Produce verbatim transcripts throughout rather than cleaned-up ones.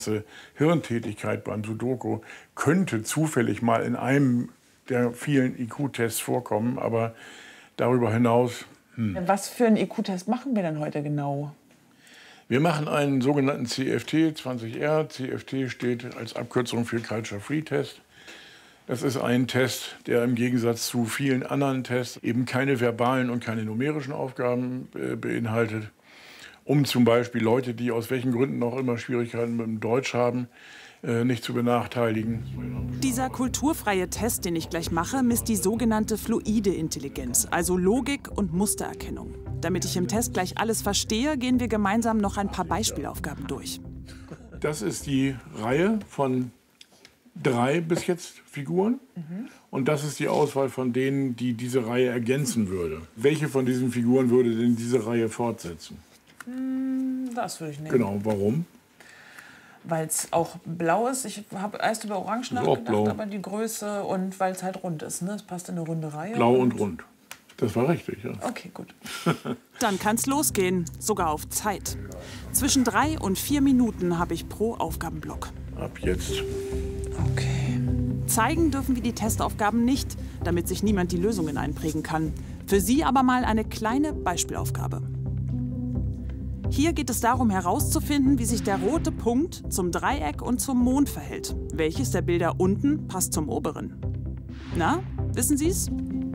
Die Hirntätigkeit beim Sudoku könnte zufällig mal in einem der vielen I Q-Tests vorkommen, aber darüber hinaus... Hm. Was für einen I Q-Test machen wir denn heute genau? Wir machen einen sogenannten C F T zwanzig R. C F T steht als Abkürzung für Culture Free Test. Das ist ein Test, der im Gegensatz zu vielen anderen Tests eben keine verbalen und keine numerischen Aufgaben äh, beinhaltet, um zum Beispiel Leute, die aus welchen Gründen auch immer Schwierigkeiten mit dem Deutsch haben, äh, nicht zu benachteiligen. Dieser kulturfreie Test, den ich gleich mache, misst die sogenannte fluide Intelligenz, also Logik und Mustererkennung. Damit ich im Test gleich alles verstehe, gehen wir gemeinsam noch ein paar Beispielaufgaben durch. Das ist die Reihe von drei bis jetzt Figuren. Mhm. Und das ist die Auswahl von denen, die diese Reihe ergänzen würde. Welche von diesen Figuren würde denn diese Reihe fortsetzen? Das würde ich nehmen. Genau, warum? Weil es auch blau ist. Ich habe erst über Orange nachgedacht, blau. aber die Größe und weil es halt rund ist. Ne? Es passt in eine runde Reihe. Blau und, und rund. Das war richtig, ja. Okay, gut. Dann kann's losgehen, sogar auf Zeit. Zwischen drei und vier Minuten habe ich pro Aufgabenblock. Ab jetzt. Okay. Zeigen dürfen wir die Testaufgaben nicht, damit sich niemand die Lösungen einprägen kann. Für Sie aber mal eine kleine Beispielaufgabe. Hier geht es darum herauszufinden, wie sich der rote Punkt zum Dreieck und zum Mond verhält. Welches der Bilder unten passt zum oberen? Na, wissen Sie es?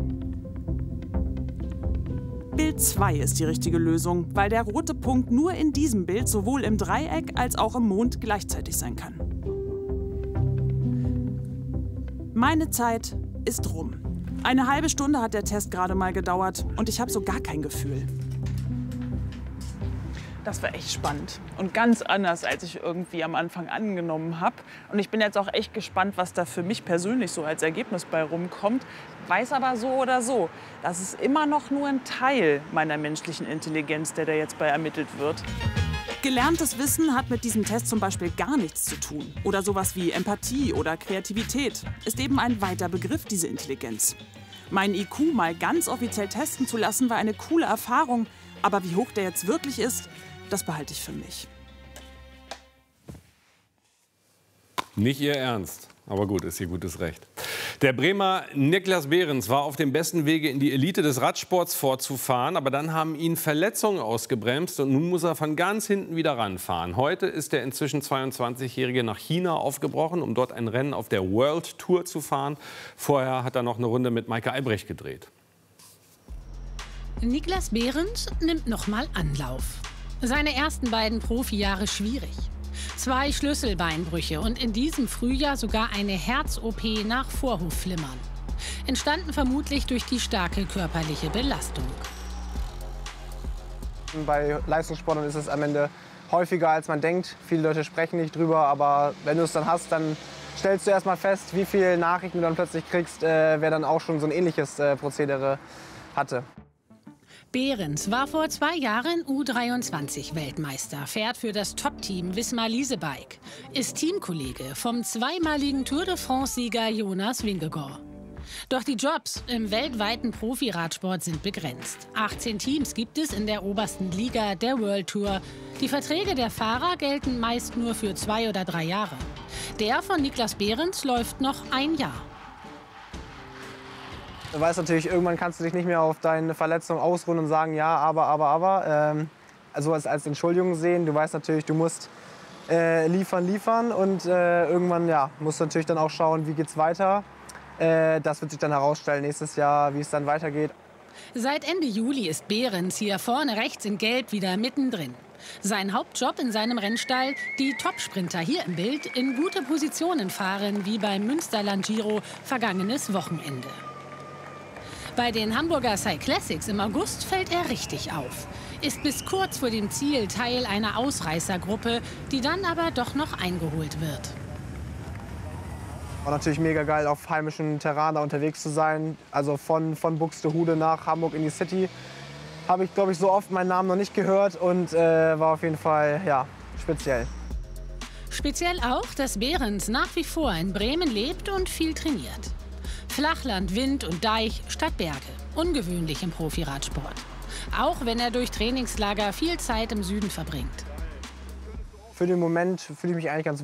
Bild zwei ist die richtige Lösung, weil der rote Punkt nur in diesem Bild sowohl im Dreieck als auch im Mond gleichzeitig sein kann. Meine Zeit ist rum. Eine halbe Stunde hat der Test gerade mal gedauert und ich habe so gar kein Gefühl. Das war echt spannend und ganz anders, als ich irgendwie am Anfang angenommen habe. Und ich bin jetzt auch echt gespannt, was da für mich persönlich so als Ergebnis bei rumkommt. Weiß aber so oder so, das ist immer noch nur ein Teil meiner menschlichen Intelligenz, der da jetzt bei ermittelt wird. Gelerntes Wissen hat mit diesem Test zum Beispiel gar nichts zu tun. Oder sowas wie Empathie oder Kreativität. Ist eben ein weiter Begriff, diese Intelligenz. Meinen I Q mal ganz offiziell testen zu lassen, war eine coole Erfahrung. Aber wie hoch der jetzt wirklich ist, das behalte ich für mich. Nicht Ihr Ernst, aber gut, ist Ihr gutes Recht. Der Bremer Niklas Behrens war auf dem besten Wege, in die Elite des Radsports vorzufahren. Aber dann haben ihn Verletzungen ausgebremst und nun muss er von ganz hinten wieder ranfahren. Heute ist der inzwischen zweiundzwanzigjährige nach China aufgebrochen, um dort ein Rennen auf der World Tour zu fahren. Vorher hat er noch eine Runde mit Maike Albrecht gedreht. Niklas Behrens nimmt noch mal Anlauf. Seine ersten beiden Profijahre schwierig. Zwei Schlüsselbeinbrüche und in diesem Frühjahr sogar eine Herz-O P nach Vorhofflimmern. Entstanden vermutlich durch die starke körperliche Belastung. Bei Leistungssportlern ist es am Ende häufiger, als man denkt. Viele Leute sprechen nicht drüber, aber wenn du es dann hast, dann stellst du erst mal fest, wie viele Nachrichten du dann plötzlich kriegst, äh, wer dann auch schon so ein ähnliches äh, Prozedere hatte. Behrens war vor zwei Jahren U dreiundzwanzig-Weltmeister, fährt für das Top-Team Wismar Leasebike, ist Teamkollege vom zweimaligen Tour de France-Sieger Jonas Vingegaard. Doch die Jobs im weltweiten Profiradsport sind begrenzt. achtzehn Teams gibt es in der obersten Liga der World Tour. Die Verträge der Fahrer gelten meist nur für zwei oder drei Jahre. Der von Niklas Behrens läuft noch ein Jahr. Du weißt natürlich, irgendwann kannst du dich nicht mehr auf deine Verletzung ausruhen und sagen, ja, aber, aber, aber. Ähm, also als, als Entschuldigung sehen. Du weißt natürlich, du musst äh, liefern, liefern. Und äh, irgendwann ja, musst du natürlich dann auch schauen, wie geht's weiter. Äh, das wird sich dann herausstellen nächstes Jahr, wie es dann weitergeht. Seit Ende Juli ist Behrens hier vorne rechts in Gelb wieder mittendrin. Sein Hauptjob in seinem Rennstall, die Topsprinter hier im Bild in gute Positionen fahren, wie beim Münsterland Giro vergangenes Wochenende. Bei den Hamburger Cyclassics im August fällt er richtig auf. Ist bis kurz vor dem Ziel Teil einer Ausreißergruppe, die dann aber doch noch eingeholt wird. War natürlich mega geil, auf heimischem Terrain da unterwegs zu sein. Also von, von Buxtehude nach Hamburg in die City. Habe ich, glaube ich, so oft meinen Namen noch nicht gehört und äh, war auf jeden Fall ja, speziell. Speziell auch, dass Behrens nach wie vor in Bremen lebt und viel trainiert. Flachland, Wind und Deich statt Berge. Ungewöhnlich im Profiradsport. Auch wenn er durch Trainingslager viel Zeit im Süden verbringt. Für den Moment fühle ich mich eigentlich ganz